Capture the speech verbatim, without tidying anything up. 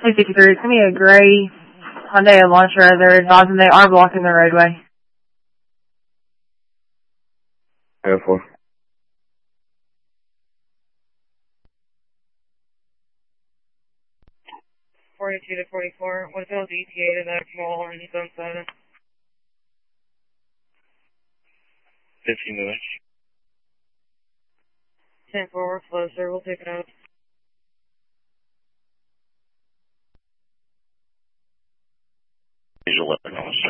two fifty-three, it's going to be a gray Hyundai Elantra. They're advising they are blocking the roadway. Go for. forty-two to forty-four, what's L D T A to that call in zone seven? fifteen minutes. ten four, we're closer, we'll pick it up. He's eleven hours.